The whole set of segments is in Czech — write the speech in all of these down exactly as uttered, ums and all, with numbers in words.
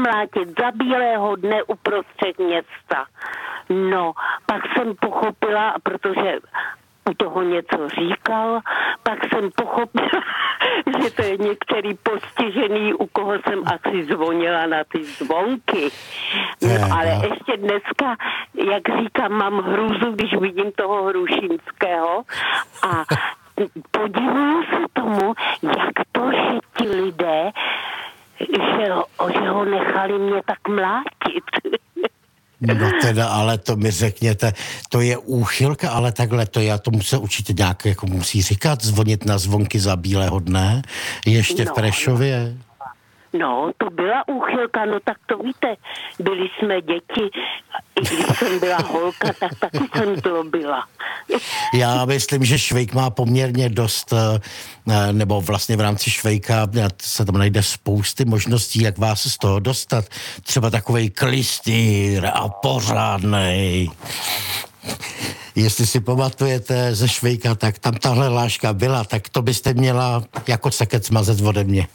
zamlátit za bílého dne uprostřed města. No, pak jsem pochopila, protože u toho něco říkal, pak jsem pochopila, že to je některý postižený, u koho jsem asi zvonila na ty zvonky. No, ale ještě dneska, jak říkám, mám hrůzu, když vidím toho Hrušínského a podivuju se tomu, jak to, že ti lidé, že ho, že ho nechali mě tak mlátit. No teda, ale to mi řekněte, to je úchylka, ale takhle to já tomu se určitě nějak jako musí říkat, zvonit na zvonky za bílého dne, ještě no, v Prešově. No, to byla úchylka, no tak to víte, byli jsme děti, i když jsem byla holka, tak taky jsem to byla. Já myslím, že Švejk má poměrně dost, nebo vlastně v rámci Švejka se tam najde spousty možností, jak vás z toho dostat. Třeba takovej klistýr a pořádnej. Jestli si pamatujete ze Švejka, tak tam tahle láška byla, tak to byste měla jako sekec mazec ode mě.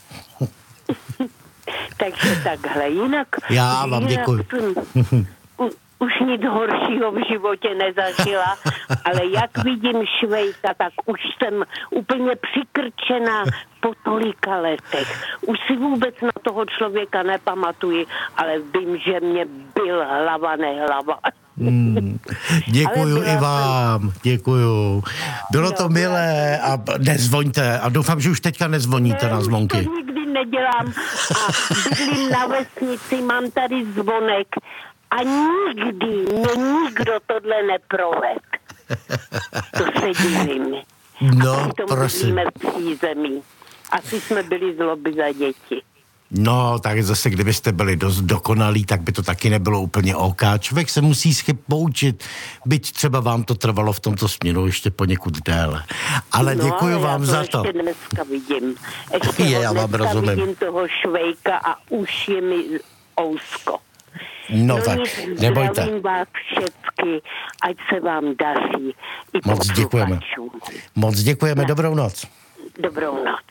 Takže takhle, jinak... Já vám jinak děkuji. Jsem, u, už nic horšího v životě nezažila, ale jak vidím Švejka, tak už jsem úplně přikrčená po tolika letech. Už si vůbec na toho člověka nepamatuji, ale vím, že mě byl hlava nehlava. Hmm, děkuju i vám, jsem... děkuju. Bylo no, to milé a nezvoňte a doufám, že už teďka nezvoníte ne, na zvonky. Ne, to nikdy nedělám a bydlím na vesnici, mám tady zvonek a nikdy mě nikdo tohle neproved. To se divím. No, prosím. A v přízemí. Asi jsme byli zloby za děti. No, tak zase, kdybyste byli dost dokonalí, tak by to taky nebylo úplně OK. Člověk se musí z chyb poučit, byť třeba vám to trvalo v tomto směru ještě poněkud déle. Ale no, děkuji ale vám to za to. ještě dneska vidím. Ještě je, já vám dneska rozumím. vidím toho Švejka a už je mi ousko. No, no tak, nic, nebojte. Zdravím vás všechny, ať se vám daří. I Moc děkujeme. Moc děkujeme, ne. Dobrou noc. Dobrou noc.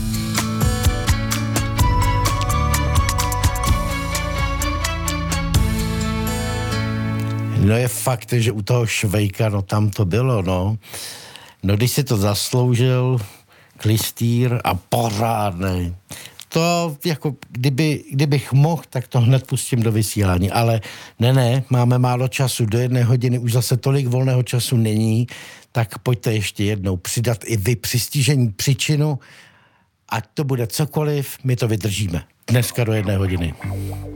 No je fakt, že u toho Švejka, no tam to bylo, no. No když si to zasloužil, klistýr a pořádnej. To jako, kdyby, kdybych mohl, tak to hned pustím do vysílání, ale ne, ne, máme málo času, do jedné hodiny už zase tolik volného času není, tak pojďte ještě jednou přidat i vy přistižení příčinu, ať to bude cokoliv, my to vydržíme. Dneska do jedné hodiny.